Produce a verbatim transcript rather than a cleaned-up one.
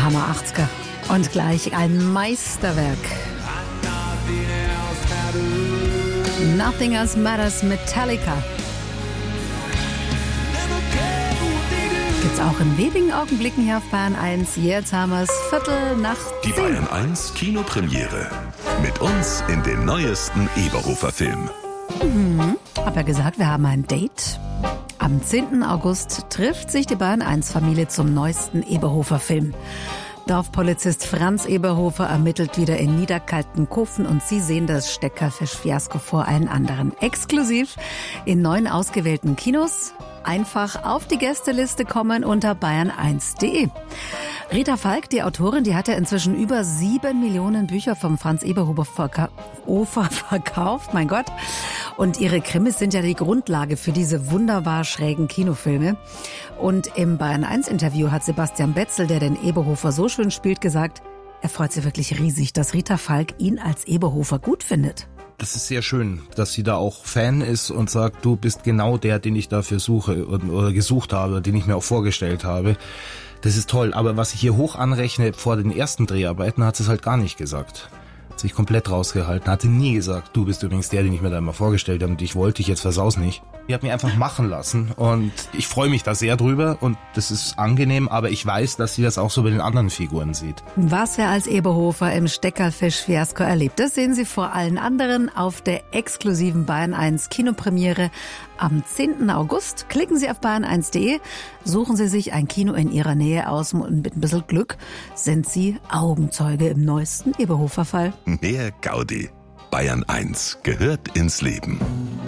Hammer achtziger. Und gleich ein Meisterwerk. Nothing Else Matters, Metallica. Gibt's auch in wenigen Augenblicken hier auf Bayern eins. Jetzt haben wir's Viertel nach Die Bayern eins Kinopremiere. Mit uns in den neuesten Eberhofer-Film. Mhm. Hab ja gesagt, wir haben ein Date. Am zehnten August trifft sich die Bayern eins Familie zum neuesten Eberhofer-Film. Dorfpolizist Franz Eberhofer ermittelt wieder in Niederkaltenkhofen und Sie sehen das Steckerfisch-Fiasko vor allen anderen. Exklusiv in neun ausgewählten Kinos. Einfach auf die Gästeliste kommen unter bayern eins punkt de. Rita Falk, die Autorin, die hat ja inzwischen über sieben Millionen Bücher vom Franz Eberhofer verka- verkauft, mein Gott. Und ihre Krimis sind ja die Grundlage für diese wunderbar schrägen Kinofilme. Und im Bayern eins Interview hat Sebastian Betzel, der den Eberhofer so schön spielt, gesagt, er freut sich wirklich riesig, dass Rita Falk ihn als Eberhofer gut findet. Das ist sehr schön, dass sie da auch Fan ist und sagt, du bist genau der, den ich dafür suche oder gesucht habe, den ich mir auch vorgestellt habe. Das ist toll, aber was ich hier hoch anrechne, vor den ersten Dreharbeiten hat sie es halt gar nicht gesagt. Hat sich komplett rausgehalten, hatte nie gesagt, du bist übrigens der, den ich mir da immer vorgestellt habe und ich wollte dich, jetzt versaus nicht. Die hat mich einfach machen lassen und ich freue mich da sehr drüber und das ist angenehm, aber ich weiß, dass sie das auch so bei den anderen Figuren sieht. Was er als Eberhofer im Steckerfisch-Fiasko erlebt, das sehen Sie vor allen anderen auf der exklusiven Bayern eins Kinopremiere am zehnten August. Klicken Sie auf bayern eins punkt de, suchen Sie sich ein Kino in Ihrer Nähe aus und mit ein bisschen Glück sind Sie Augenzeuge im neuesten Eberhofer-Fall. Mehr Gaudi. Bayern eins gehört ins Leben.